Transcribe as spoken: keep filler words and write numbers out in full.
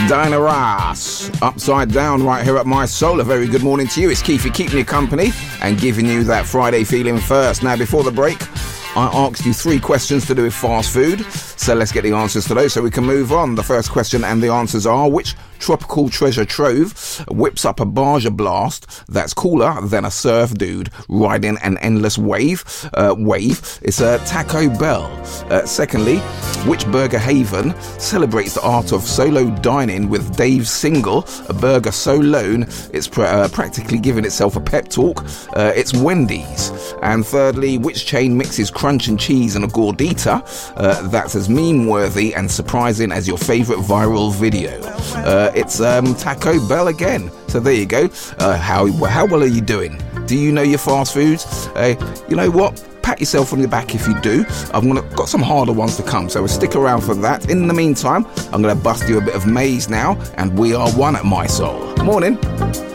Diana Ross, Upside Down, right here at My Soul. A very good morning to you. It's Keefy keeping you company and giving you that Friday feeling first. Now, before the break, I asked you three questions to do with fast food, so let's get the answers to those so we can move on. The first question and the answers are: which tropical treasure trove whips up a barge blast that's cooler than a surf dude riding an endless wave? Uh, wave. It's a Taco Bell. Uh, secondly, which burger haven celebrates the art of solo dining with Dave's single, a burger so lone it's pr- uh, practically giving itself a pep talk? Uh, it's Wendy's. And thirdly, which chain mixes crunch and cheese in a gordita uh, that's as meme-worthy and surprising as your favourite viral video? Uh, it's um, Taco Bell again. So there you go. Uh, how how well are you doing? Do you know your fast foods? Uh, you know what? Pat yourself on the back if you do. I've gonna, got some harder ones to come, so stick around for that. In the meantime, I'm going to bust you a bit of Maze now, and we are one at My Soul. Morning.